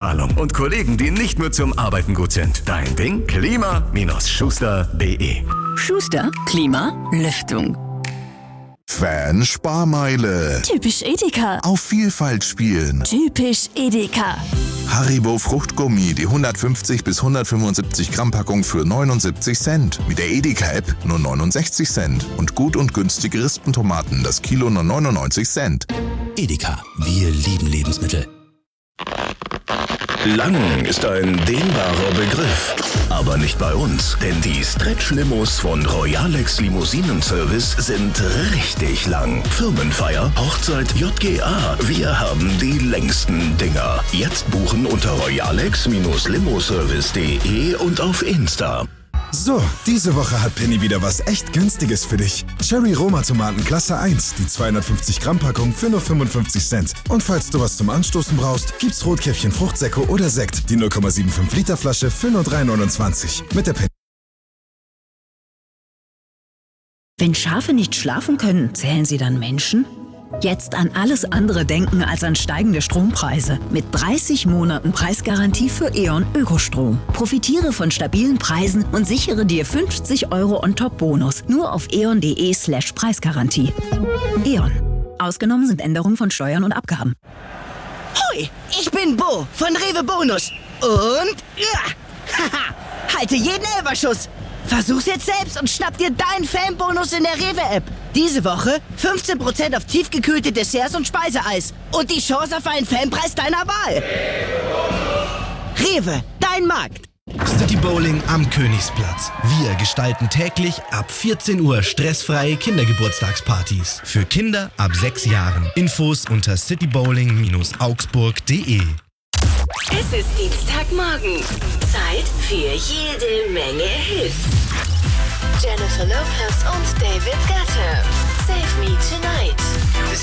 Bezahlung und Kollegen, die nicht nur zum Arbeiten gut sind. Dein Ding? Klima-Schuster.de. Schuster, Klima, Lüftung. Fan-Sparmeile. Typisch Edeka. Auf Vielfalt spielen. Typisch Edeka. Haribo Fruchtgummi, die 150 bis 175 Gramm Packung für 79 Cent. Mit der Edeka-App nur 69 Cent. Und gut und günstige Rispentomaten, das Kilo nur 99 Cent. Edeka, wir lieben Lebensmittel. Lang ist ein dehnbarer Begriff, aber nicht bei uns, denn die Stretch-Limos von Royalex Limousinenservice sind richtig lang. Firmenfeier, Hochzeit, JGA, wir haben die längsten Dinger. Jetzt buchen unter royalex-limoservice.de und auf Insta. So, diese Woche hat Penny wieder was echt Günstiges für dich. Cherry Roma Tomaten Klasse 1, die 250 Gramm Packung für nur 55 Cent. Und falls du was zum Anstoßen brauchst, gibt's Rotkäppchen Fruchtsäcke oder Sekt, die 0,75 Liter Flasche für nur 3,29. Mit der Penny. Wenn Schafe nicht schlafen können, zählen sie dann Menschen? Jetzt an alles andere denken als an steigende Strompreise. Mit 30 Monaten Preisgarantie für E.ON Ökostrom. Profitiere von stabilen Preisen und sichere dir 50 € On-Top-Bonus. Nur auf eon.de/Preisgarantie. E.ON. Ausgenommen sind Änderungen von Steuern und Abgaben. Hoi, ich bin Bo von Rewe Bonus. Und haha, halte jeden Elferschuss. Versuch's jetzt selbst und schnapp dir deinen Fanbonus in der Rewe-App. Diese Woche 15% auf tiefgekühlte Desserts und Speiseeis. Und die Chance auf einen Fanpreis deiner Wahl. Rewe, dein Markt. City Bowling am Königsplatz. Wir gestalten täglich ab 14 Uhr stressfreie Kindergeburtstagspartys. Für Kinder ab 6 Jahren. Infos unter citybowling-augsburg.de. Es ist Dienstagmorgen. Zeit für jede Menge Hits. Jennifer Lopez und David